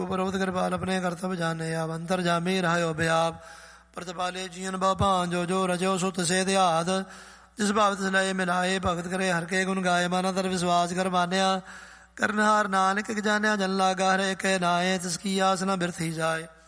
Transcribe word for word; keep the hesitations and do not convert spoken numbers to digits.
ਉਪਰੋਕਤ ਕਿਰਪਾਲ ਆਪਣੇ ਕਰਤਵ ਜਾਣੇ ਆਪ ਅੰਤਰ ਜਾਮੀ ਰਹਿਓ ਬਿਆਪ ਪ੍ਰਤਪਾਲੇ ਜੀਵਨ ਬਾਭਾਂ ਜੋ ਜੋ ਰਜੋ ਸੁ ਤਸੇ ਦਿਆਦ ਜਿਸ ਭਾਵ ਤਿਸ ਲਏ ਮਿਲਾਏ ਭਗਤ ਕਰੇ ਹਰ ਕੇ ਗੁਣ ਗਾਏ ਮਾਨਾ ਦਰ ਵਿਸ਼ਵਾਸ ਕਰ ਮਾਨਿਆ ਕਰਨਹਾਰ ਨਾਨਕ ਜਾਣਿਆ ਜਨ ਲਾਗਾ ਹਰੇ ਕੇ ਨਾਏ ਤਿਸ ਕੀ ਆਸ ਨ ਬਿਰਥੀ ਜਾਏ।